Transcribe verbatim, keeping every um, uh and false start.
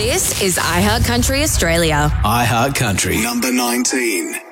This is iHeart Country Australia. iHeart Country. Number nineteen.